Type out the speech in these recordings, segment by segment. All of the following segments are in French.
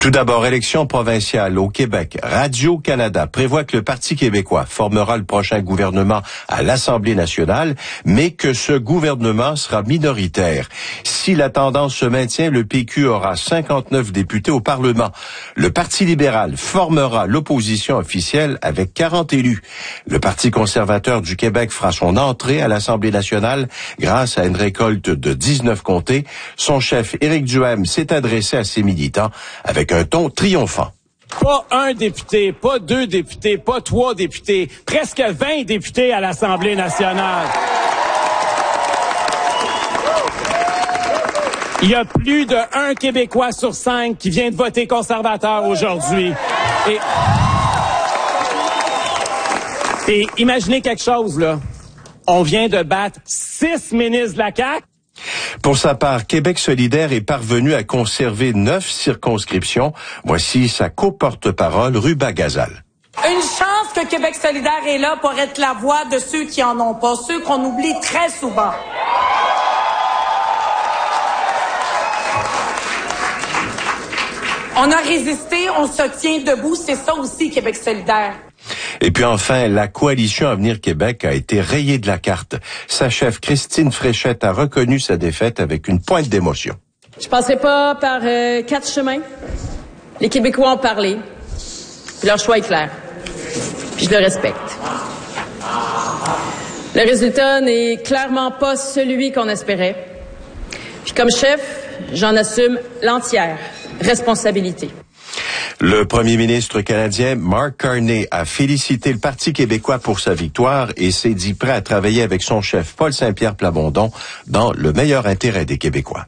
Tout d'abord, élection provinciale au Québec. Radio-Canada prévoit que le Parti québécois formera le prochain gouvernement à l'Assemblée nationale, mais que ce gouvernement sera minoritaire. Si la tendance se maintient, le PQ aura 59 députés au Parlement. Le Parti libéral formera l'opposition officielle avec 40 élus. Le Parti conservateur du Québec fera son entrée à l'Assemblée nationale grâce à une récolte de 19 comtés. Son chef, Éric Duhaime, s'est adressé à ses militants avec un ton triomphant. Pas un député, pas deux députés, pas trois députés, presque 20 députés à l'Assemblée nationale. Il y a plus de 1 Québécois sur 5 qui vient de voter conservateur aujourd'hui. Et imaginez quelque chose, là. On vient de battre 6 ministres de la CAQ. Pour sa part, Québec solidaire est parvenu à conserver 9 circonscriptions. Voici sa co-porte-parole, Ruba Gazal. Une chance que Québec solidaire est là pour être la voix de ceux qui en ont pas, ceux qu'on oublie très souvent. On a résisté, on se tient debout, c'est ça aussi Québec solidaire. Et puis enfin, la coalition Avenir Québec a été rayée de la carte. Sa chef, Christine Fréchette, a reconnu sa défaite avec une pointe d'émotion. Je passerai pas par 4 chemins. Les Québécois ont parlé. Puis leur choix est clair. Puis je le respecte. Le résultat n'est clairement pas celui qu'on espérait. Puis comme chef, j'en assume l'entière responsabilité. Le premier ministre canadien Mark Carney a félicité le Parti québécois pour sa victoire et s'est dit prêt à travailler avec son chef Paul Saint-Pierre Plamondon dans le meilleur intérêt des Québécois.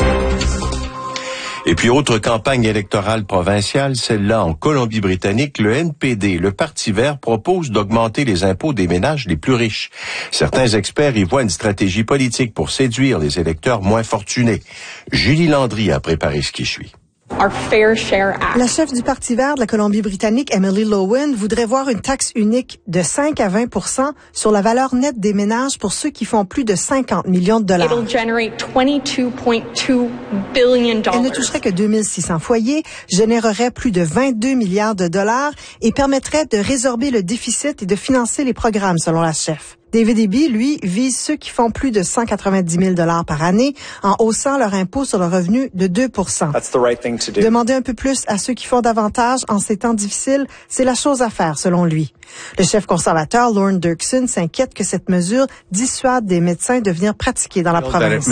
Et puis, autre campagne électorale provinciale, celle-là en Colombie-Britannique, le NPD, le Parti vert, propose d'augmenter les impôts des ménages les plus riches. Certains experts y voient une stratégie politique pour séduire les électeurs moins fortunés. Julie Landry a préparé ce qui suit. La chef du Parti vert de la Colombie-Britannique, Emily Lowen, voudrait voir une taxe unique de 5 à 20 % sur la valeur nette des ménages pour ceux qui font plus de 50 millions de dollars. Elle ne toucherait que 2600 foyers, générerait plus de 22 milliards de dollars et permettrait de résorber le déficit et de financer les programmes, selon la chef. David Eby, lui, vise ceux qui font plus de 190 000 $ par année en haussant leur impôt sur le revenu de 2 %. Demander un peu plus à ceux qui font davantage en ces temps difficiles, c'est la chose à faire, selon lui. Le chef conservateur, Lorne Dirksen, s'inquiète que cette mesure dissuade des médecins de venir pratiquer dans la province.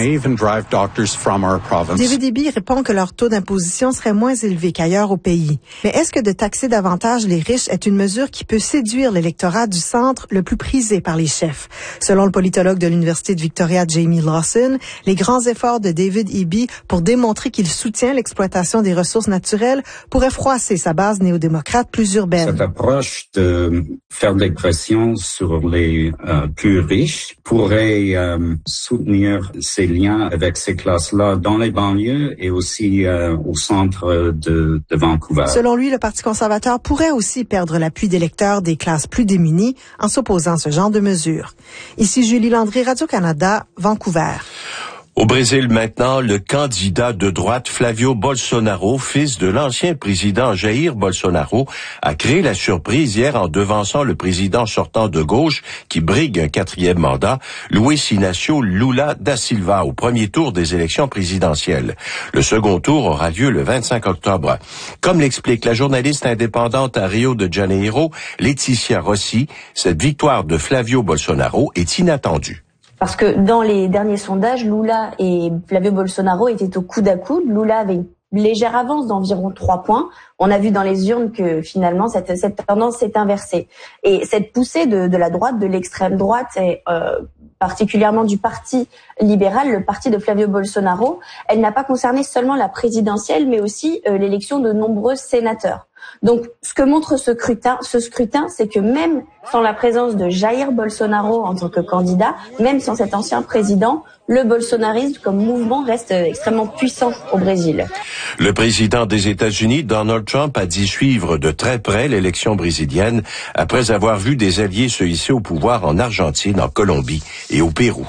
David Eby répond que leur taux d'imposition serait moins élevé qu'ailleurs au pays. Mais est-ce que de taxer davantage les riches est une mesure qui peut séduire l'électorat du centre le plus prisé par les chefs? Selon le politologue de l'Université de Victoria, Jamie Lawson, les grands efforts de David Eby pour démontrer qu'il soutient l'exploitation des ressources naturelles pourraient froisser sa base néo-démocrate plus urbaine. Cette approche de faire des pressions sur les plus riches pourrait soutenir ces liens avec ces classes-là dans les banlieues et aussi au centre de Vancouver. Selon lui, le Parti conservateur pourrait aussi perdre l'appui d'électeurs des classes plus démunies en s'opposant à ce genre de mesures. Ici Julie Landry, Radio-Canada, Vancouver. Au Brésil maintenant, le candidat de droite Flavio Bolsonaro, fils de l'ancien président Jair Bolsonaro, a créé la surprise hier en devançant le président sortant de gauche qui brigue un 4e mandat, Luiz Inácio Lula da Silva, au premier tour des élections présidentielles. Le second tour aura lieu le 25 octobre. Comme l'explique la journaliste indépendante à Rio de Janeiro, Laetitia Rossi, cette victoire de Flavio Bolsonaro est inattendue. Parce que dans les derniers sondages, Lula et Flavio Bolsonaro étaient au coude à coude. Lula avait une légère avance d'environ 3 points. On a vu dans les urnes que finalement cette tendance s'est inversée. Et cette poussée de la droite, de l'extrême droite, et particulièrement du Parti libéral, le parti de Flavio Bolsonaro, elle n'a pas concerné seulement la présidentielle, mais aussi l'élection de nombreux sénateurs. Donc, ce que montre ce scrutin, c'est que même sans la présence de Jair Bolsonaro en tant que candidat, même sans cet ancien président, le bolsonarisme comme mouvement reste extrêmement puissant au Brésil. Le président des États-Unis, Donald Trump, a dit suivre de très près l'élection brésilienne après avoir vu des alliés se hisser au pouvoir en Argentine, en Colombie et au Pérou.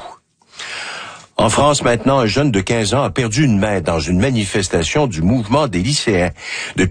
En France, maintenant, un jeune de 15 ans a perdu une main dans une manifestation du mouvement des lycéens. Depuis